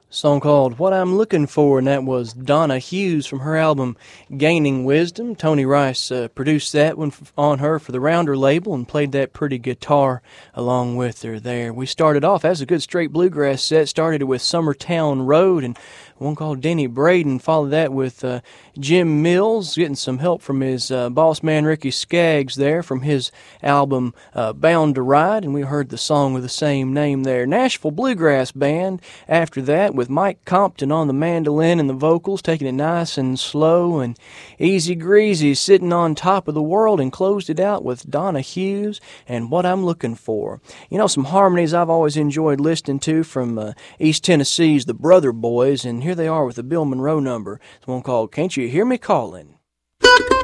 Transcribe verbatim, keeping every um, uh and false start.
Song called What I'm Looking For, and that was Donna Hughes from her album Gaining Wisdom. Tony Rice uh, produced that one f- on her for the Rounder label and played that pretty guitar along with her there. We started off as a good straight bluegrass set, started it with Summertown Road, and one called Denny Braden, followed that with uh, Jim Mills, getting some help from his uh, boss man Ricky Skaggs there from his album uh, Bound to Ride, and we heard the song with the same name there. Nashville Bluegrass Band after that with Mike Compton on the mandolin and the vocals, taking it nice and slow and easy greasy, sitting on top of the world, and closed it out with Donna Hughes and What I'm Looking For. You know, some harmonies I've always enjoyed listening to from uh, East Tennessee's the Brother Boys, and here they are with the Bill Monroe number. It's one called Can't You Hear Me Calling?